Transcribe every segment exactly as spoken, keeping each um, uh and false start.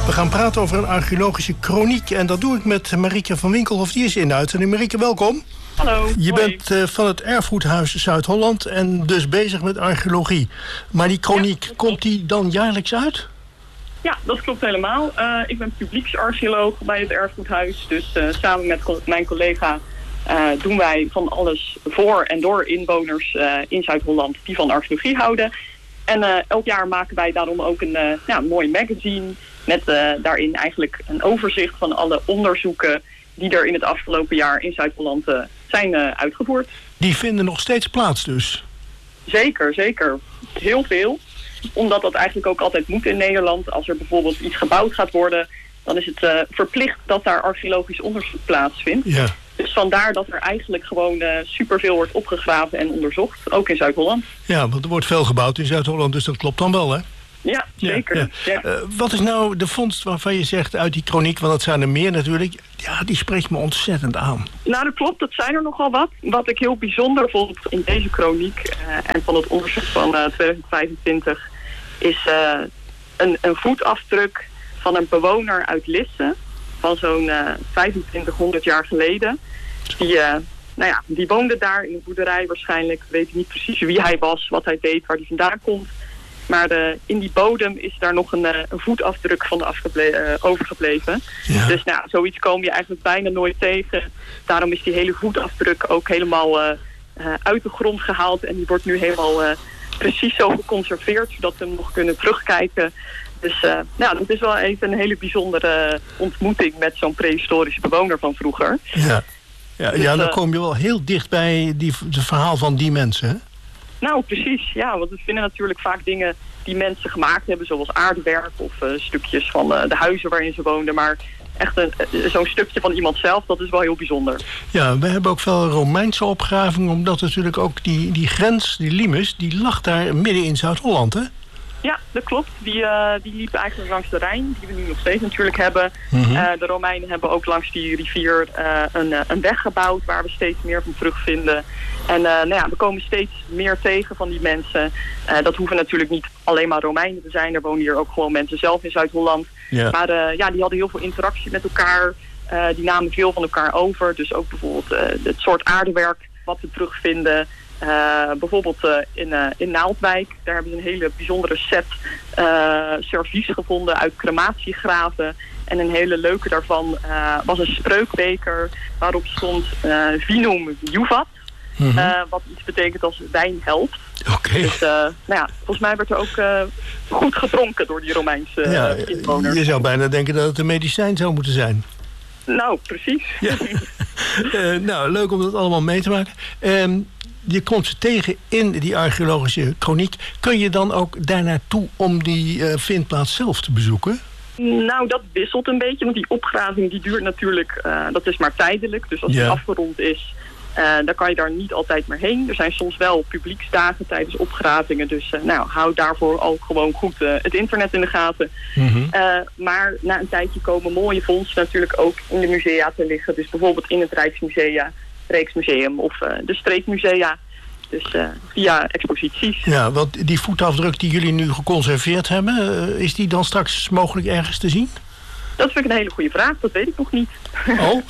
We gaan praten over een archeologische kroniek. En dat doe ik met Marieke van Winkelhof. Die is in de uitzending. Marieke, welkom. Hallo. Je hoi. bent uh, van het Erfgoedhuis Zuid-Holland en dus bezig met archeologie. Maar die kroniek, ja, komt die dan jaarlijks uit? Ja, dat klopt helemaal. Uh, ik ben publieksarcheoloog bij het Erfgoedhuis. Dus uh, samen met co- mijn collega uh, doen wij van alles voor en door inwoners uh, in Zuid-Holland die van archeologie houden. En uh, elk jaar maken wij daarom ook een uh, ja, mooi magazine met uh, daarin eigenlijk een overzicht van alle onderzoeken die er in het afgelopen jaar in Zuid-Holland uh, zijn uh, uitgevoerd. Die vinden nog steeds plaats dus? Zeker, zeker. Heel veel. Omdat dat eigenlijk ook altijd moet in Nederland. Als er bijvoorbeeld iets gebouwd gaat worden, dan is het uh, verplicht dat daar archeologisch onderzoek plaatsvindt. Ja. Dus vandaar dat er eigenlijk gewoon uh, superveel wordt opgegraven en onderzocht, ook in Zuid-Holland. Ja, want er wordt veel gebouwd in Zuid-Holland, dus dat klopt dan wel, hè? Ja, zeker. Ja, ja. Ja. Uh, wat is nou de vondst waarvan je zegt uit die kroniek, want dat zijn er meer natuurlijk, ja, die spreekt me ontzettend aan. Nou, dat klopt, dat zijn er nogal wat. Wat ik heel bijzonder vond in deze kroniek uh, en van het onderzoek van uh, twintig vijfentwintig is uh, een, een voetafdruk van een bewoner uit Lisse van zo'n uh, vijfentwintighonderd jaar geleden. Die, uh, nou ja, die woonde daar in een boerderij waarschijnlijk. We weten niet precies wie hij was, wat hij deed, waar hij vandaan komt. Maar uh, in die bodem is daar nog een, uh, een voetafdruk van afgeble- uh, overgebleven. Ja. Dus nou, zoiets kom je eigenlijk bijna nooit tegen. Daarom is die hele voetafdruk ook helemaal uh, uh, uit de grond gehaald. En die wordt nu helemaal uh, precies zo geconserveerd, zodat we hem nog kunnen terugkijken. Dus uh, nou, dat is wel even een hele bijzondere ontmoeting met zo'n prehistorische bewoner van vroeger. Ja, ja, dus, ja dan uh, kom je wel heel dicht bij die, het verhaal van die mensen, hè? Nou, precies. Ja, want we vinden natuurlijk vaak dingen die mensen gemaakt hebben, zoals aardewerk of uh, stukjes van uh, de huizen waarin ze woonden. Maar echt een, uh, zo'n stukje van iemand zelf, dat is wel heel bijzonder. Ja, we hebben ook veel Romeinse opgravingen, omdat natuurlijk ook die, die grens, die limes, die lag daar midden in Zuid-Holland, hè? Ja, dat klopt. Die, uh, die liep eigenlijk langs de Rijn, die we nu nog steeds natuurlijk hebben. Mm-hmm. Uh, de Romeinen hebben ook langs die rivier uh, een, een weg gebouwd waar we steeds meer van terugvinden. En uh, nou ja, we komen steeds meer tegen van die mensen. Uh, dat hoeven natuurlijk niet alleen maar Romeinen te zijn. Er wonen hier ook gewoon mensen zelf in Zuid-Holland. Ja. Maar uh, ja, die hadden heel veel interactie met elkaar. Uh, die namen veel van elkaar over. Dus ook bijvoorbeeld uh, het soort aardewerk wat we terugvinden. Uh, bijvoorbeeld uh, in, uh, in Naaldwijk, daar hebben ze een hele bijzondere set uh, servies gevonden uit crematiegraven. En een hele leuke daarvan uh, was een spreukbeker waarop stond uh, Vinum Juvat. Mm-hmm. Uh, wat iets betekent als wijn helpt. Okay. Dus uh, nou ja, volgens mij werd er ook uh, goed gedronken door die Romeinse uh, ja, inwoners. Je zou bijna denken dat het een medicijn zou moeten zijn. Nou, precies. Ja. uh, nou, leuk om dat allemaal mee te maken. Um, Je komt ze tegen in die archeologische kroniek. Kun je dan ook daar naartoe om die uh, vindplaats zelf te bezoeken? Nou, dat wisselt een beetje. Want die opgraving die duurt natuurlijk, uh, dat is maar tijdelijk. Dus als ja. die afgerond is, uh, dan kan je daar niet altijd meer heen. Er zijn soms wel publieksdagen tijdens opgravingen. Dus uh, nou, hou daarvoor ook gewoon goed uh, het internet in de gaten. Mm-hmm. Uh, maar na een tijdje komen mooie vondsten natuurlijk ook in de musea te liggen. Dus bijvoorbeeld in het Rijksmusea, Rijksmuseum of uh, de streekmusea. Dus uh, via exposities. Ja, want die voetafdruk die jullie nu geconserveerd hebben, uh, is die dan straks mogelijk ergens te zien? Dat vind ik een hele goede vraag, dat weet ik nog niet. Oh?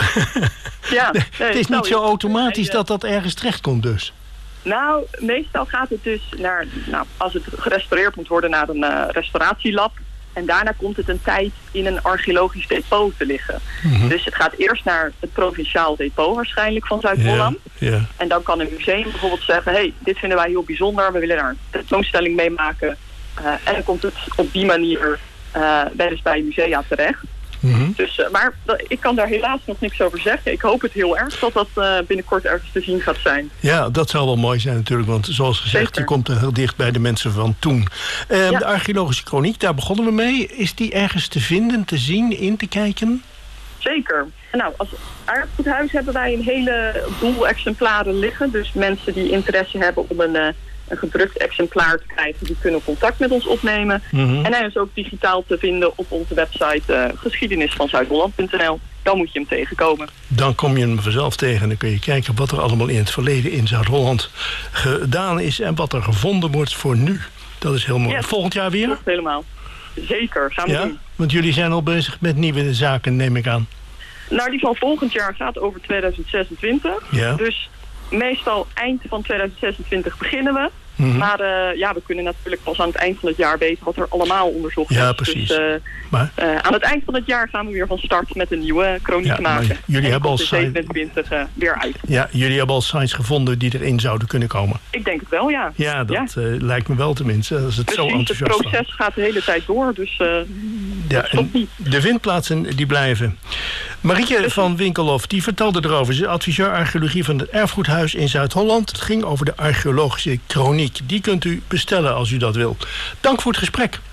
Ja, nee, het is nou, niet zo automatisch uh, dat dat ergens terecht komt dus? Nou, meestal gaat het dus naar, nou, als het gerestaureerd moet worden, naar een uh, restauratielab. En daarna komt het een tijd in een archeologisch depot te liggen. Mm-hmm. Dus het gaat eerst naar het provinciaal depot waarschijnlijk van Zuid-Holland. Yeah, yeah. En dan kan een museum bijvoorbeeld zeggen, hey, dit vinden wij heel bijzonder. We willen daar een tentoonstelling mee maken. Uh, en dan komt het op die manier uh, wel eens bij musea terecht. Mm-hmm. Dus, uh, maar ik kan daar helaas nog niks over zeggen. Ik hoop het heel erg dat dat uh, binnenkort ergens te zien gaat zijn. Ja, dat zou wel mooi zijn natuurlijk. Want zoals gezegd, Zeker. Je komt er heel dicht bij de mensen van toen. Uh, ja. De archeologische kroniek, daar begonnen we mee. Is die ergens te vinden, te zien, in te kijken? Zeker. Nou, als Erfgoedhuis hebben wij een hele boel exemplaren liggen. Dus mensen die interesse hebben om een... Uh, een gedrukt exemplaar te krijgen, die kunnen contact met ons opnemen. Mm-hmm. En hij is ook digitaal te vinden op onze website uh, geschiedenis van zuidholland punt n l. Dan moet je hem tegenkomen. Dan kom je hem vanzelf tegen en dan kun je kijken wat er allemaal in het verleden in Zuid-Holland gedaan is en wat er gevonden wordt voor nu. Dat is heel mooi. Yes. Volgend jaar weer? Dat helemaal. Zeker, gaan we Ja? doen. Want jullie zijn al bezig met nieuwe zaken, neem ik aan. Nou, die van volgend jaar gaat over tweeduizend zesentwintig. Ja. Dus meestal eind van tweeduizend zesentwintig beginnen we. Mm-hmm. Maar uh, ja, we kunnen natuurlijk pas aan het eind van het jaar weten wat er allemaal onderzocht is. Ja, precies. Dus uh, maar... uh, aan het eind van het jaar gaan we weer van start met een nieuwe chroniek Ja, maken. maar jullie en hebben al komt in zevenentwintig uh, weer uit. Ja, jullie hebben al sites gevonden die erin zouden kunnen komen. Ik denk het wel, ja. Ja, dat ja. Uh, lijkt me wel tenminste. Als het Precies, zo enthousiast het proces gaat de hele tijd door, dus uh, ja, en de vindplaatsen die blijven. Marieke van Winkelhof, die vertelde erover. Ze is adviseur archeologie van het Erfgoedhuis in Zuid-Holland. Het ging over de archeologische chroniek. Die kunt u bestellen als u dat wilt. Dank voor het gesprek.